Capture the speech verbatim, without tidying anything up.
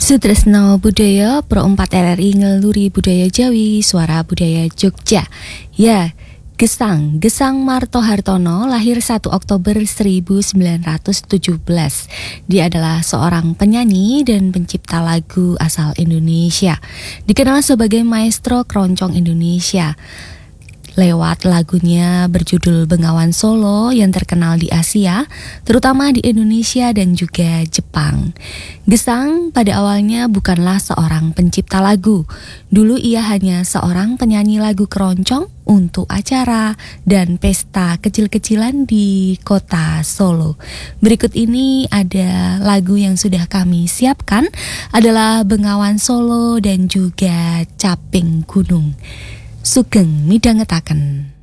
Sutresno Budaya Pro empat R R I ngeluri budaya Jawi, suara budaya Jogja. Ya, Gesang, Gesang Marto Hartono lahir satu Oktober seribu sembilan ratus tujuh belas. Dia adalah seorang penyanyi dan pencipta lagu asal Indonesia. Dikenal sebagai maestro keroncong Indonesia lewat lagunya berjudul Bengawan Solo yang terkenal di Asia, terutama di Indonesia dan juga Jepang. Gesang pada awalnya bukanlah seorang pencipta lagu. Dulu ia hanya seorang penyanyi lagu keroncong untuk acara dan pesta kecil-kecilan di kota Solo. Berikut ini ada lagu yang sudah kami siapkan, adalah Bengawan Solo dan juga Caping Gunung. Sugeng midhangetaken.